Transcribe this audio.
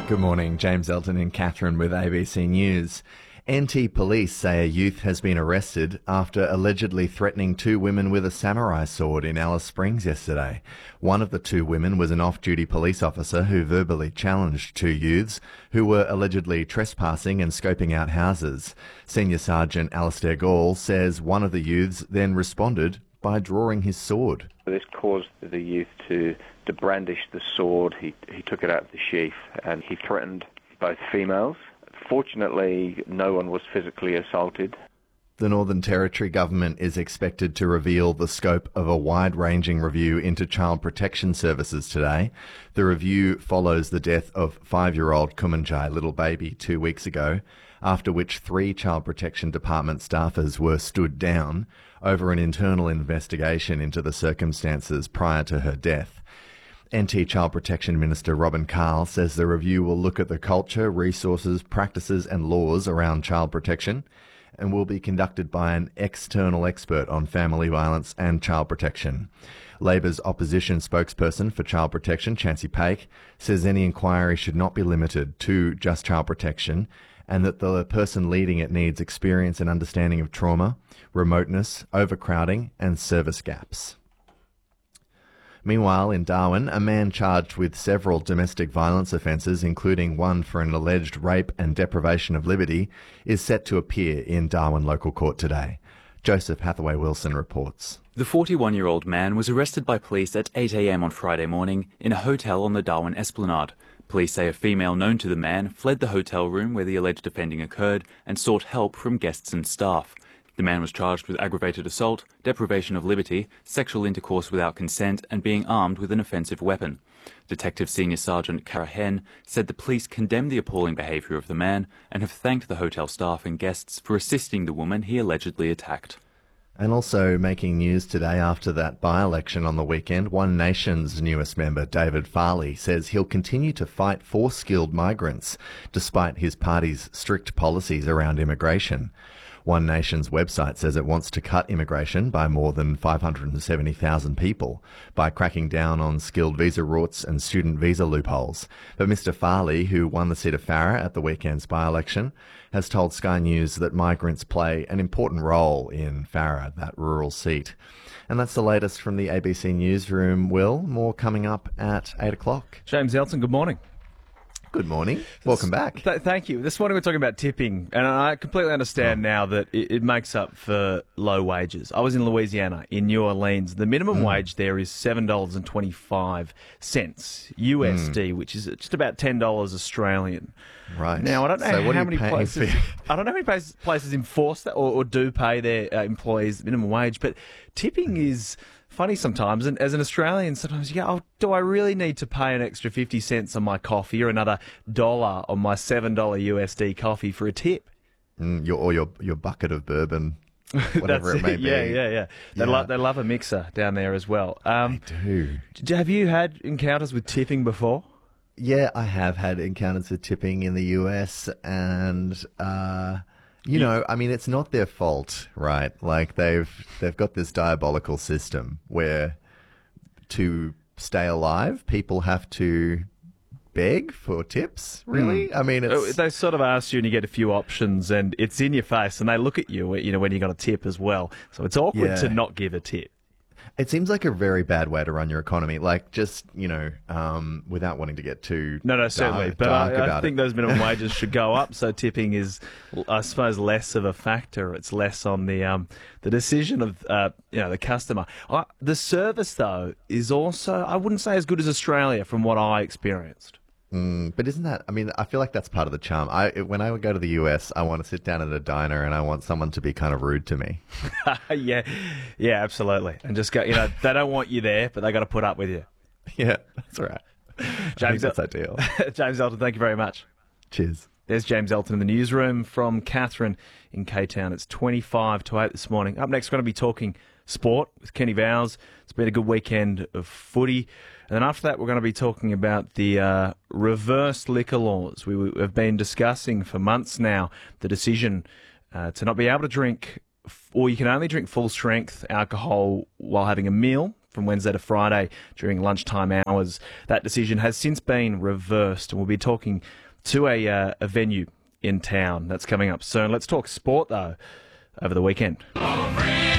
Good morning, James Elton and Catherine with ABC News. NT police say a youth has been arrested after allegedly threatening two women with a samurai sword in Alice Springs yesterday. One of the two women was an off-duty police officer who verbally challenged two youths who were allegedly trespassing and scoping out houses. Senior Sergeant Alastair Gall says one of the youths then responded by drawing his sword. This caused the youth to brandish the sword. He took it out of the sheath and he threatened both females. Fortunately, no one was physically assaulted. The Northern Territory government is expected to reveal the scope of a wide-ranging review into child protection services today. The review follows the death of 5-year-old Kumanjai little baby 2 weeks ago, after which 3 Child Protection Department staffers were stood down over an internal investigation into the circumstances prior to her death. NT Child Protection Minister Robin Carl says the review will look at the culture, resources, practices and laws around child protection and will be conducted by an external expert on family violence and child protection. Labor's opposition spokesperson for child protection, Chancy Paik, says any inquiry should not be limited to just child protection and that the person leading it needs experience and understanding of trauma, remoteness, overcrowding and service gaps. Meanwhile, in Darwin, a man charged with several domestic violence offences, including one for an alleged rape and deprivation of liberty, is set to appear in Darwin local court today. Joseph Hathaway-Wilson reports. The 41-year-old man was arrested by police at 8 a.m. on Friday morning in a hotel on the Darwin Esplanade. Police say a female known to the man fled the hotel room where the alleged offending occurred and sought help from guests and staff. The man was charged with aggravated assault, deprivation of liberty, sexual intercourse without consent and being armed with an offensive weapon. Detective Senior Sergeant Karahen said the police condemned the appalling behaviour of the man and have thanked the hotel staff and guests for assisting the woman he allegedly attacked. And also making news today after that by-election on the weekend, One Nation's newest member, David Farley, says he'll continue to fight for skilled migrants despite his party's strict policies around immigration. One Nation's website says it wants to cut immigration by more than 570,000 people by cracking down on skilled visa routes and student visa loopholes. But Mr Farley, who won the seat of Farrer at the weekend's by-election, has told Sky News that migrants play an important role in Farrer, that rural seat. And that's the latest from the ABC Newsroom. Will, more coming up at 8 o'clock. James Elton, good morning. Good morning. Welcome back. Thank you. This morning we're talking about tipping, and I completely understand now that it makes up for low wages. I was in Louisiana, in New Orleans. The minimum wage there is $7.25 USD, which is just about $10 Australian. Right. Now, I don't know how many places. I don't know how many places enforce that or do pay their employees minimum wage, but tipping is funny sometimes, and as an Australian, sometimes you go, oh, do I really need to pay an extra 50 cents on my coffee or another $1 on my $7 USD coffee for a tip? Your bucket of bourbon, whatever it may be. Yeah. They love a mixer down there as well. They do. Have you had encounters with tipping before? Yeah, I have had encounters with tipping in the US, and you know, I mean, it's not their fault, right? Like they've got this diabolical system where to stay alive, people have to beg for tips. Really? I mean, they sort of ask you, and you get a few options, and it's in your face, and they look at you, you know, when you got a tip as well. So it's awkward to not give a tip. It seems like a very bad way to run your economy. Like, just, you know, without wanting to get too certainly. But I think those minimum wages should go up. So tipping is, I suppose, less of a factor. It's less on the decision of the customer. The service though is also, I wouldn't say as good as Australia from what I experienced. But isn't that, I mean, I feel like that's part of the charm. When I would go to the US, I want to sit down at a diner and I want someone to be kind of rude to me. Yeah, absolutely. And just go, you know, they don't want you there, but they got to put up with you. Yeah, that's right. James, that's ideal. James Elton, thank you very much. Cheers. There's James Elton in the newsroom from Catherine in K-Town. It's 25 to 8 this morning. Up next, we're going to be talking sport with Kenny Vowles. It's been a good weekend of footy. And then after that, we're going to be talking about the reverse liquor laws. We have been discussing for months now the decision to not be able to drink, or you can only drink full-strength alcohol while having a meal from Wednesday to Friday during lunchtime hours. That decision has since been reversed, and we'll be talking to a venue in town. That's coming up soon. Let's talk sport, though, over the weekend.